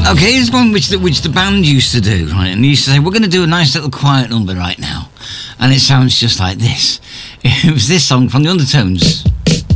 Okay, here's one which the band used to do, right? And they used to say, we're going to do a nice little quiet number right now. And it sounds just like this. It was this song from the Undertones.